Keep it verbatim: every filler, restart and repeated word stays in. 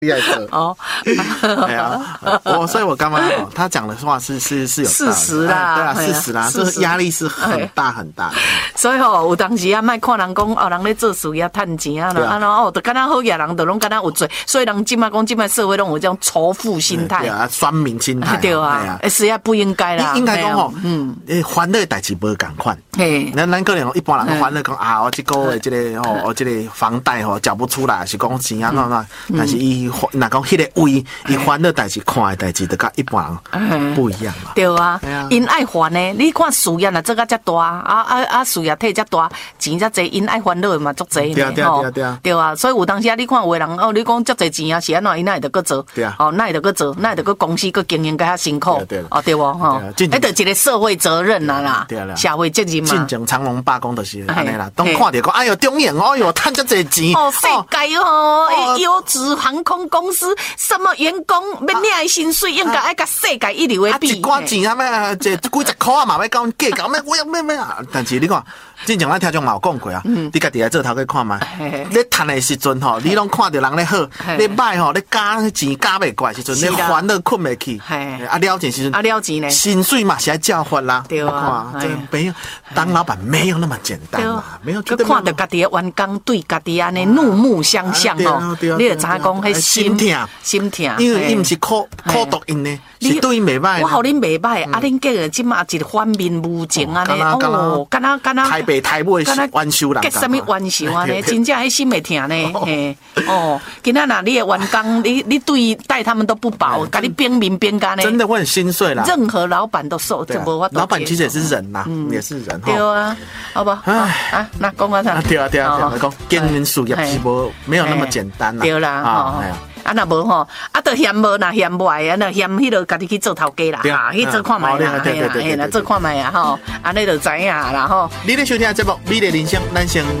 厉害的哦， 哎呀，我所以我刚刚哦，他讲的话是是是有事实啦， 对啊，事实啦，这个压力是很大很大的。 所以吼，有当时啊，莫看人讲哦，人咧做事业趁钱啊，啊，然后就敢若好野人，就拢敢若有罪，所以人即摆讲即摆社会拢有这种仇富心态， 对啊，酸民心态， 对啊，是啊，不应该啦， 应该讲吼，嗯，欢乐代志无共款，嘿，咱咱个人一般人欢乐讲啊，我这个月这个吼，我这个房贷吼缴不出来，是讲钱啊那那，但是伊若讲迄个位，伊欢乐代志看的代志，就甲一般人不一样嘛。 对啊，因爱还呢，你看事业啊，做甲遮大，啊啊啊，事业摕遮大，钱遮济，因爱烦恼嘛，足济呢， 对对对啊，所以有当时啊，你看有的人哦，你讲足济钱啊，是安怎，因哪会得搁做？ 对啊， 哦，哪会得搁做？哪会得搁公司搁经营甲遐辛苦？ 对哦，对无吼，迄得一个社会责任啦啦，社会责任嘛。 进前长隆罢工就是安尼啦，当看到讲，哎哟，中影，哎哟，趁遮济钱， 哦，世界哦，优质航空公司，什么员工要领的薪水，应该爱甲世界一流的比。 一寡钱啊，咩这几十块啊嘛，要甲阮计较，咩我要咩咩啊？但是你看，之前咱听众嘛有讲过啊，你家己来做头去看嘛，你趁的时阵吼，你拢看到人咧好，你歹吼，你加钱加袂过时阵，你烦恼困袂去，啊了钱时阵， 啊了钱呢， 薪水嘛是爱照发啦， 对啊， 这没有当老板没有那么简单嘛，没有。 佮看到家己的员工对家己安尼怒目相向吼，你就知影讲迄心痛心痛， 因为伊毋是苦苦毒因呢，是对因袂歹。 我互恁袂歹，啊恁计个即马一个反面无情安尼，哦，敢若敢若台北台尾冤仇人， 结什么冤仇安尼，真正迄心会痛呢，嘿，哦，今仔若你的员工，你你对待他们都不薄，甲你冰面冰干呢， 真的会很心碎啦。 任何老板都受，这无法。 老板其实也是人呐，也是人。 对啊，好吧，啊，那讲我啥？ 对啊对啊对啊，讲经营事业是无没有那么简单啦。 对啦，哈。啊，若无吼，啊，得嫌无，若嫌无啊，若嫌迄个家己去做头家啦，啊，去做看卖啦，嘿啦，嘿啦，做看卖啊，吼，安尼就知影啦，吼。 你咧收听节目《美丽人生》，咱先。